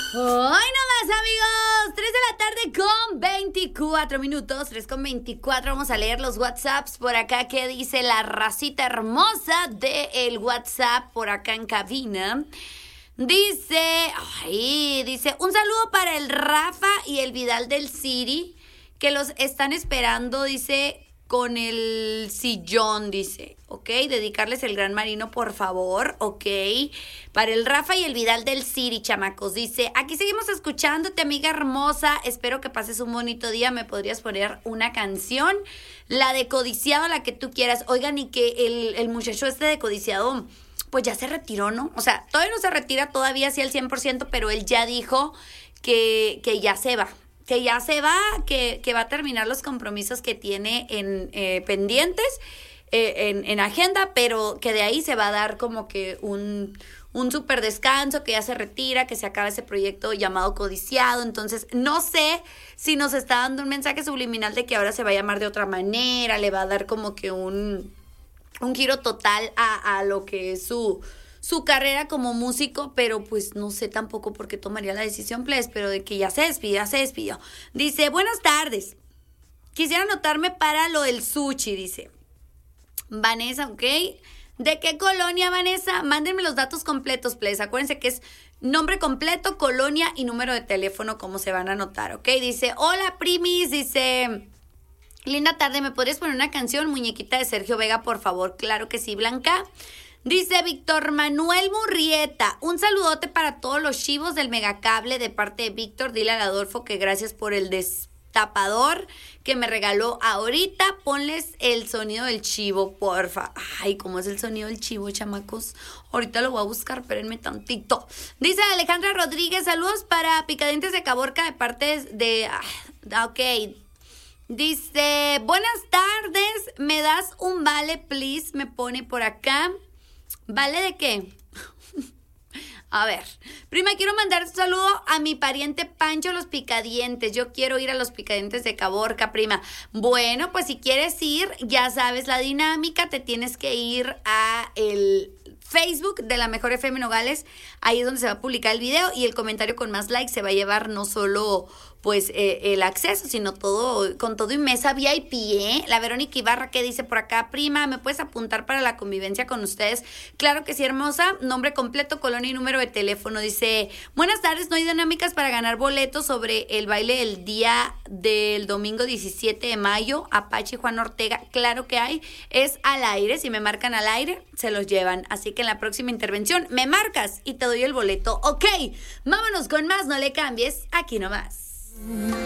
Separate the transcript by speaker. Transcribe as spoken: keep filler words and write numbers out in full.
Speaker 1: Hoy nomás, amigos, tres de la tarde con veinticuatro minutos, tres con veinticuatro. Vamos a leer los WhatsApps por acá que dice la racita hermosa del WhatsApp por acá en cabina. Dice, ay, dice, un saludo para el Rafa y el Vidal del City, que los están esperando, dice, con el sillón, dice, ok, dedicarles el Gran Marino, por favor, ok, para el Rafa y el Vidal del City, chamacos, dice, aquí seguimos escuchándote, amiga hermosa, espero que pases un bonito día, me podrías poner una canción, la de Codiciado, la que tú quieras, oigan, y que el, el muchacho este de Codiciado, pues ya se retiró, ¿no? O sea, todavía no se retira todavía así al cien por ciento, pero él ya dijo que, que ya se va. que ya se va, que, que va a terminar los compromisos que tiene en eh, pendientes, eh, en, en agenda, pero que de ahí se va a dar como que un, un súper descanso, que ya se retira, que se acaba ese proyecto llamado Codiciado. Entonces, no sé si nos está dando un mensaje subliminal de que ahora se va a llamar de otra manera, le va a dar como que un, un giro total a, a lo que es su... su carrera como músico, pero pues no sé tampoco por qué tomaría la decisión, Ples, pero de que ya se despidió, ya se despidió. Dice, buenas tardes. Quisiera anotarme para lo del sushi, dice. Vanessa, ok. ¿De qué colonia, Vanessa? Mándenme los datos completos, Ples. Acuérdense que es nombre completo, colonia y número de teléfono, como se van a anotar, ok. Dice, hola, primis, dice... linda tarde, ¿me podrías poner una canción? Muñequita de Sergio Vega, por favor. Claro que sí, Blanca. Dice Víctor Manuel Murrieta, un saludote para todos los chivos del Megacable de parte de Víctor. Dile al Adolfo que gracias por el destapador que me regaló ahorita. Ponles el sonido del chivo, porfa. Ay, ¿cómo es el sonido del chivo, chamacos? Ahorita lo voy a buscar, espérenme tantito. Dice Alejandra Rodríguez, saludos para Picadientes de Caborca de parte de... Ah, ok. Dice, buenas tardes, ¿me das un vale, please? Me pone por acá. ¿Vale de qué? A ver, prima, quiero mandar un saludo a mi pariente Pancho Los Picadientes. Yo quiero ir a Los Picadientes de Caborca, prima. Bueno, pues si quieres ir, ya sabes la dinámica. Te tienes que ir a el Facebook de la Mejor F M Nogales. Ahí es donde se va a publicar el video y el comentario con más likes se va a llevar no solo... pues eh, el acceso, sino todo, con todo y mesa V I P, ¿eh? La Verónica Ibarra que dice por acá, prima, ¿me puedes apuntar para la convivencia con ustedes? Claro que sí, hermosa, nombre completo, colonia y número de teléfono. Dice, buenas tardes, no hay dinámicas para ganar boletos sobre el baile del día del domingo diecisiete de mayo, Apache Juan Ortega. Claro que hay, es al aire, si me marcan al aire, se los llevan. Así que en la próxima intervención me marcas y te doy el boleto. Ok, vámonos con más, no le cambies, aquí nomás.